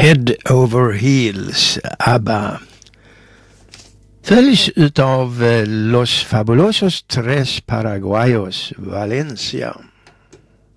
Head Over Heels, ABBA. Följs utav Los Fabulosos Tres Paraguayos, Valencia.